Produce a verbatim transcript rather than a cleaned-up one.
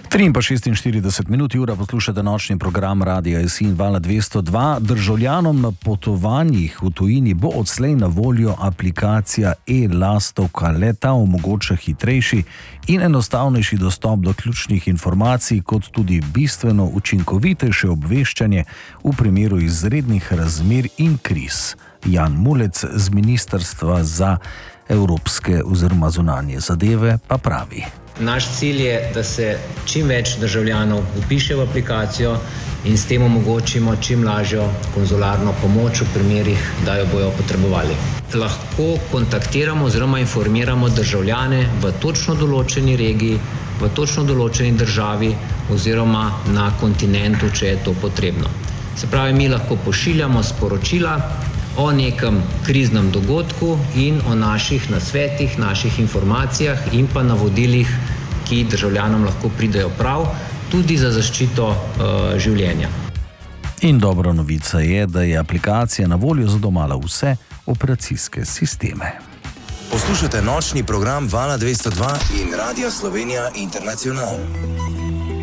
tri in šestinštirideset minut, ura poslušate nočni program Radia S I in Vala dvesto dva. Državljanom na potovanjih v tujini bo odslej na voljo aplikacija e-Lastovka. Le-ta omogoča hitrejši in enostavnejši dostop do ključnih informacij, kot tudi bistveno učinkovitejše obveščanje v primeru izrednih razmer in kriz. Jan Mulec z Ministrstva za evropske oziroma zunanje zadeve pa pravi. Naš cilj je, da se čim več državljanov vpiše v aplikacijo in s tem omogočimo čim lažjo konzularno pomoč v primerih, da jo bojo potrebovali. Lahko kontaktiramo oziroma informiramo državljane v točno določeni regiji, v točno določeni državi oziroma na kontinentu, če je to potrebno. Se pravi, mi lahko pošiljamo sporočila o nekem kriznem dogodku in o naših nasvetih, naših informacijah in pa navodilih, ki državljanom lahko pridejo prav, tudi za zaščito uh, življenja. In dobra novica je, da je aplikacija na voljo za domala vse operacijske sisteme. Poslušate nočni program Vala dvesto dva in Radia Slovenija Internacional.